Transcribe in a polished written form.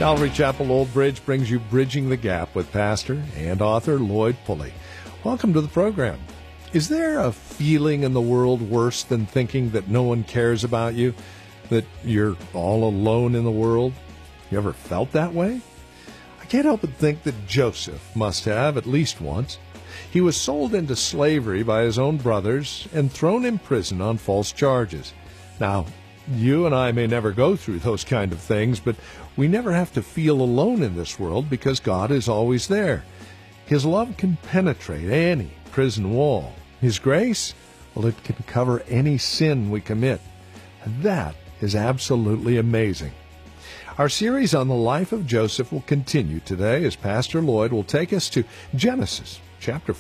Calvary Chapel Old Bridge brings you Bridging the Gap with pastor and author Lloyd Pulley. Welcome to the program. Is there a feeling in the world worse than thinking that no one cares about you, that you're all alone in the world? You ever felt that way? I can't help but think that Joseph must have at least once. He was sold into slavery by his own brothers and thrown in prison on false charges. Now, you and I may never go through those kind of things, but we never have to feel alone in this world because God is always there. His love can penetrate any prison wall. His grace, well, it can cover any sin we commit. And that is absolutely amazing. Our series on the life of Joseph will continue today as Pastor Lloyd will take us to Genesis chapter